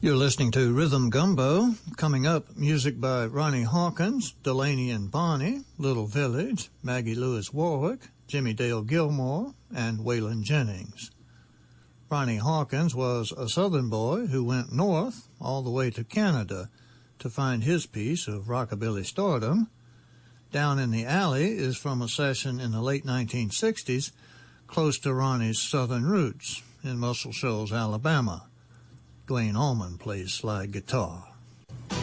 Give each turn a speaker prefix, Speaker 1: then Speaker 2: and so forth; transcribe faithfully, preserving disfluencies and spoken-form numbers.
Speaker 1: You're listening to Rhythm Gumbo. Coming up, music by Ronnie Hawkins, Delaney and Bonnie, Little Village, Maggie Lewis Warwick, Jimmy Dale Gilmore, and Waylon Jennings. Ronnie Hawkins was a Southern boy who went north all the way to Canada to find his piece of rockabilly stardom. Down in the Alley is from a session in the late nineteen sixties, close to Ronnie's southern roots in Muscle Shoals, Alabama. Dwayne Allman plays slide guitar.